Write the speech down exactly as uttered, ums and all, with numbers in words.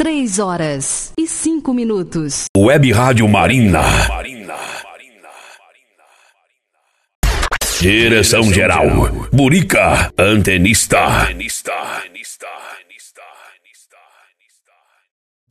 Três horas e cinco minutos. Web Rádio Marina. Direção geral, Burica, antenista.